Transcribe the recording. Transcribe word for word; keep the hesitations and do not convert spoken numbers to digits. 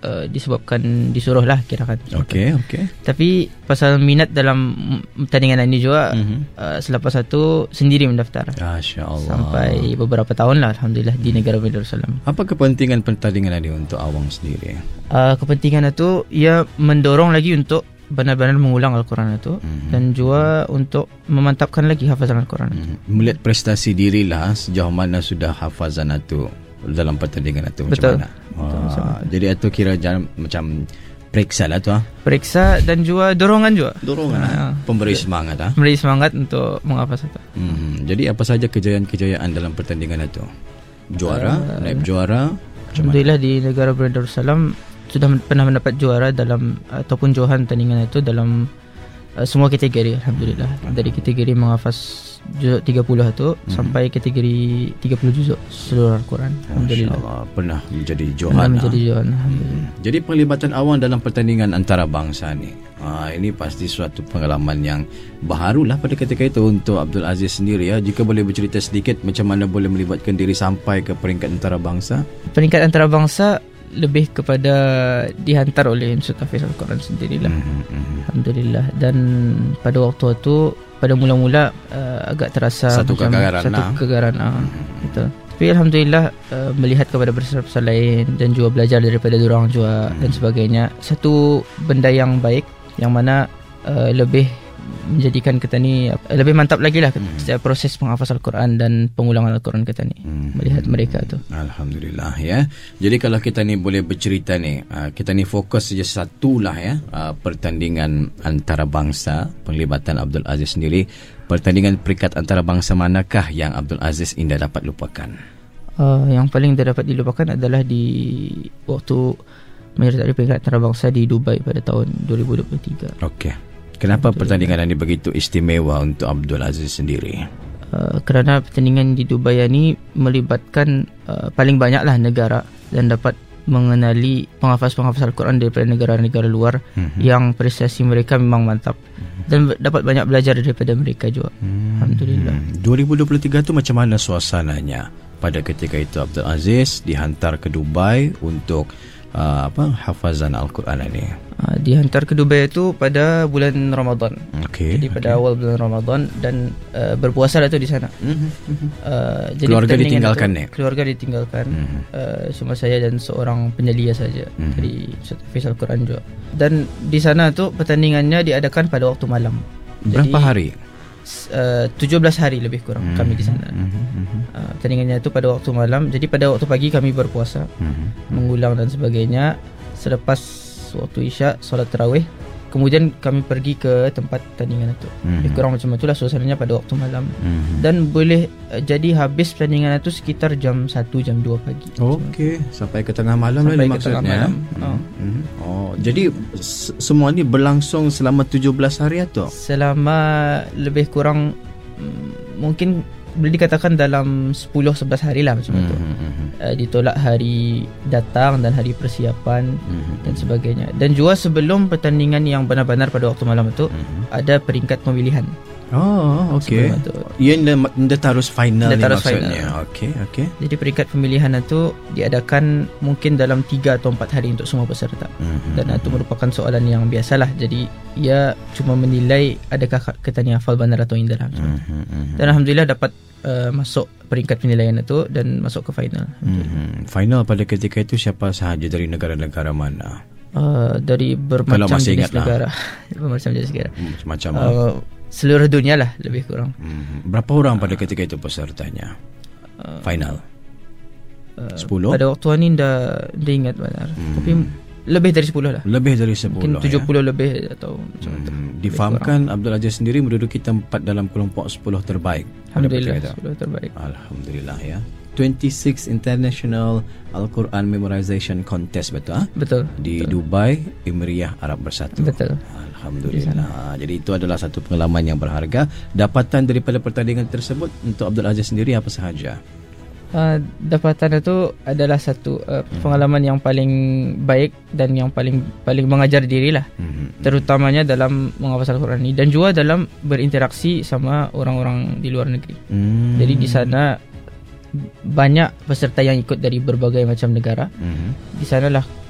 uh, disebabkan disuruh lah kirakan. Okey, okey. Tapi pasal minat dalam pertandingan ini juga, mm-hmm. uh, selepas itu sendiri mendaftar. Masya-Allah. Sampai beberapa tahun lah alhamdulillah di negara Darussalam. Apa kepentingan pertandingan ini untuk awang sendiri? Uh, kepentingan itu ia mendorong lagi untuk benar-benar mengulang Al-Quran itu, mm-hmm. dan juga untuk memantapkan lagi hafazan Al-Quran itu. Mm-hmm. Melihat prestasi dirilah sejauh mana sudah hafazan itu dalam pertandingan itu. Betul. Macam mana? Betul, ah, jadi itu kira jangan, macam periksa lah tu ah. Periksa dan juga dorongan juga. Dorongan ah. ah. Pemberi semangat ah. Memberi semangat untuk menghafaz itu. Mm-hmm. Jadi apa saja kejayaan-kejayaan dalam pertandingan itu? Juara, uh, naib juara. Alhamdulillah di negara Darussalam sudah pernah mendapat juara dalam ataupun johan pertandingan itu dalam uh, semua kategori alhamdulillah. Dari kategori menghafaz juzuk tiga puluh itu hmm. sampai kategori tiga puluh juzuk seluruh Al-Quran. Alhamdulillah. Masya-Allah, pernah menjadi johan. Pernah menjadi johan. Hmm. Jadi pelibatan awang dalam pertandingan antarabangsa ni. Ah, ini pasti suatu pengalaman yang baharulah pada ketika itu untuk Abdul Aziz sendiri ya. Jika boleh bercerita sedikit macam mana boleh melibatkan diri sampai ke peringkat antarabangsa? Peringkat antarabangsa lebih kepada dihantar oleh Institut Tahfiz Al-Quran sendirilah. Mm-hmm. Alhamdulillah. Dan pada waktu itu pada mula-mula uh, agak terasa satu macam kegagaran satu lah. kegagaran ah. Mm-hmm. Betul. Tapi alhamdulillah uh, melihat kepada peserta lain dan juga belajar daripada diorang juga, mm-hmm. dan sebagainya, satu benda yang baik yang mana uh, lebih menjadikan kita ni uh, lebih mantap lagi lah hmm. setiap proses penghafaz Al-Quran dan pengulangan Al-Quran kita ni, hmm. melihat mereka tu. Alhamdulillah ya. Jadi kalau kita ni boleh bercerita ni, uh, kita ni fokus saja satulah ya, uh, pertandingan antarabangsa, penglibatan Abdul Aziz sendiri. Pertandingan peringkat antarabangsa manakah yang Abdul Aziz indah dapat lupakan? Uh, yang paling tidak dapat dilupakan adalah di waktu menyertai peringkat antarabangsa di Dubai pada tahun dua ribu dua puluh tiga. Okey. Kenapa pertandingan ini begitu istimewa untuk Abdul Aziz sendiri? Uh, kerana pertandingan di Dubai ini melibatkan uh, paling banyaklah negara dan dapat mengenali penghafaz-penghafaz Al-Quran daripada negara-negara luar, mm-hmm. yang prestasi mereka memang mantap, mm-hmm. dan dapat banyak belajar daripada mereka juga. Mm-hmm. Alhamdulillah. dua ribu dua puluh tiga tu macam mana suasananya pada ketika itu Abdul Aziz dihantar ke Dubai untuk uh, apa hafazan Al-Quran ini? Uh, dihantar ke Dubai itu pada bulan Ramadan. Okay, jadi pada okay. awal bulan Ramadan dan uh, berpuasa lah tu di sana. Mm-hmm. Uh, jadi keluarga ditinggalkan ni? Keluarga ditinggalkan. Mm-hmm. Uh, cuma saya dan seorang penyelia saja, mm-hmm. dari Tahfiz Al-Quran juga. Dan di sana tu pertandingannya diadakan pada waktu malam. Berapa jadi, hari? Uh, tujuh belas hari lebih kurang, mm-hmm. kami di sana. Mm-hmm. Uh, pertandingannya tu pada waktu malam. Jadi pada waktu pagi kami berpuasa, mm-hmm. mengulang dan sebagainya. Selepas waktu Isyak, solat tarawih, kemudian kami pergi ke tempat pertandingan itu. Mm-hmm. Lebih kurang macam itulah suasananya pada waktu malam. Mm-hmm. Dan boleh uh, jadi habis pertandingan itu sekitar jam satu, jam dua pagi. Okey, sampai ke tengah malam lah maksudnya. Malam. Oh. Mm-hmm. Oh, jadi s- semua ni berlangsung selama tujuh belas hari atau? Selama lebih kurang mm, mungkin boleh dikatakan dalam sepuluh sebelas hari lah macam mm-hmm. itu. Uh, ditolak hari datang dan hari persiapan, mm-hmm. dan sebagainya. Dan juga sebelum pertandingan yang benar-benar pada waktu malam itu, mm-hmm. ada peringkat pemilihan. Oh, okey. Yang dah tarus final ni maksudnya. Okey, okey. Jadi peringkat pemilihan itu diadakan mungkin dalam tiga atau empat hari untuk semua peserta. Mm-hmm. Dan itu merupakan soalan yang biasalah. Jadi ia cuma menilai adakah kita ni hafal benar atau tidak. Mm-hmm. Dan alhamdulillah dapat uh, masuk peringkat penilaian itu dan masuk ke final. Mm-hmm. Final pada ketika itu siapa sahaja dari negara-negara mana? Uh, dari bermacam jenis negara. Bermacam jenis negara. Macam uh, seluruh dunia lah lebih kurang. Hmm. Berapa orang pada ketika itu pesertanya? Uh, Final? Uh, sepuluh? Pada waktu ini dah, dah ingat benar. Hmm. Tapi lebih dari sepuluh lah. Lebih dari sepuluh. Mungkin tujuh puluh ya? Lebih atau macam itu. Hmm. Difahamkan Abdul Aziz sendiri menduduki tempat dalam kelompok sepuluh terbaik. Alhamdulillah, sepuluh terbaik. Alhamdulillah ya. twenty-six International Al-Quran Memorization Contest, betul? Ha? Betul. Di betul. Dubai, Emiriah Arab Bersatu. Betul. Alhamdulillah. Jadi itu adalah satu pengalaman yang berharga. Dapatan daripada pertandingan tersebut untuk Abdul Aziz sendiri apa sahaja? Uh, dapatan itu adalah satu uh, hmm. pengalaman yang paling baik dan yang paling paling mengajar dirilah. Hmm. Terutamanya dalam menghafaz Al-Quran ini dan juga dalam berinteraksi sama orang-orang di luar negeri. Hmm. Jadi di sana banyak peserta yang ikut dari berbagai macam negara. Mm-hmm. Di sanalah